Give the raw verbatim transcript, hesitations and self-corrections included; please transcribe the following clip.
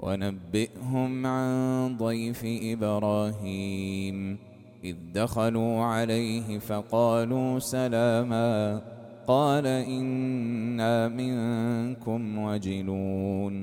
ونبئهم عن ضيف إبراهيم إذ دخلوا عليه فقالوا سلاما قال إنا منكم وجلون